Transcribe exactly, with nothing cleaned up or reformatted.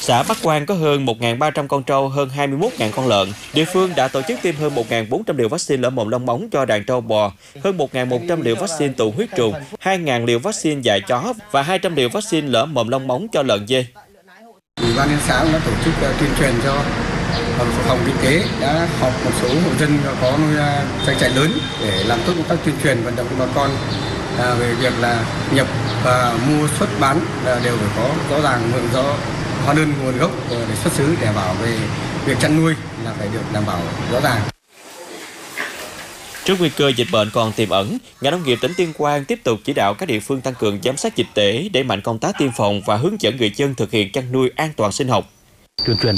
Xã Bắc Quang có hơn một nghìn ba trăm con trâu, hơn hai mươi mốt nghìn con lợn. Địa phương đã tổ chức tiêm hơn một nghìn bốn trăm liều vaccine lở mồm long móng cho đàn trâu bò, hơn một nghìn một trăm liều vaccine tụ huyết trùng, hai nghìn liều vaccine dại chó và hai trăm liều vaccine lở mồm long móng cho lợn dê. Ủy ban nhân xã cũng đã tổ chức tuyên truyền cho phòng kinh tế, đã họp một số hộ dân có nuôi trang trại lớn để làm tốt công tác tuyên truyền vận động bà con về việc là nhập và mua xuất bán đều phải có rõ ràng nguồn rõ hóa đơn nguồn gốc để xuất xứ, để bảo về việc chăn nuôi là phải được đảm bảo rõ ràng. Trước nguy cơ dịch bệnh còn tiềm ẩn, ngành nông nghiệp tỉnh Tuyên Quang tiếp tục chỉ đạo các địa phương tăng cường giám sát dịch tễ, đẩy mạnh công tác tiêm phòng và hướng dẫn người dân thực hiện chăn nuôi an toàn sinh học. Tuyên truyền